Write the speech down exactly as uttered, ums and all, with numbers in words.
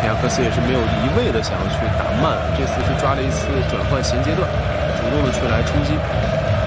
亚克斯也是没有移位的想要去打慢，这次是抓了一次转换衔接段，主动的去来冲击。